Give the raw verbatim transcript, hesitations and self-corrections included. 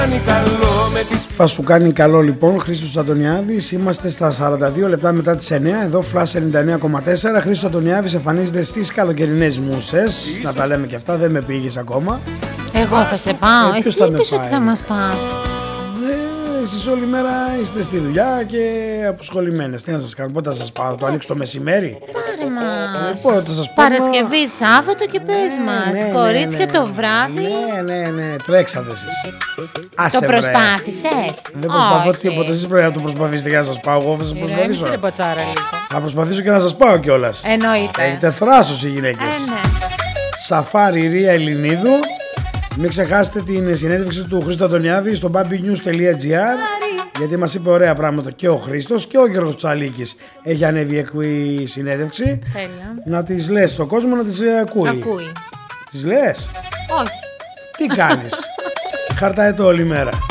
Θα σου κάνει καλό λοιπόν, Χρήστος Αντωνιάδης. Είμαστε στα σαράντα δύο λεπτά μετά τις εννιά. Εδώ Flash ενενήντα εννιά κόμμα τέσσερα. Χρήστος Αντωνιάδης εμφανίζεται στις καλοκαιρινές μουσες. Να τα λέμε και αυτά, δεν με πήγες ακόμα. Εγώ θα σε πάω, ε, εσύ είπες ότι θα μας πας. Ε, εσείς όλη μέρα είστε στη δουλειά και αποσχολημένες. Τι να σας κάνω, πότε θα σας πάω, το ανοίξω το μεσημέρι. Πάρε μας. Ε, πότε θα σας πάω. Παρασκευή, Σάββατο και πες Ναι, μας. ναι, Κορίτσια ναι, ναι. το βράδυ. Ναι, ναι, ναι, τρέξατε εσείς. Άσε, Το βρε. προσπάθησες? Δεν προσπαθώ Όχι. τίποτα. Εσείς πρέπει να το προσπαθήσετε για να σας πάω. Εγώ θα σας προσπαθήσω. Ηρέμησε ρε πατσάρα λίγο. Θα προσπαθήσω και να σας πάω κιόλας. Εννοείται. Έχετε θράσος οι γυναίκες. Ε, ναι. Σαφάρι Ρία Ελληνίδου. Μην ξεχάσετε την συνέντευξη του Χρήστο Αντωνιάδη στο babynews τελεία gr, γιατί μας είπε ωραία πράγματα και ο Χρήστος και ο Γιώργος Τσαλίκης. Έχει ανέβει εκποή συνέντευξη. Τέλεια. Να τις λες στον κόσμο να τις ακούει. Ακούει. Τις λες. Όχι. Τι κάνεις. Χαρταετό όλη μέρα.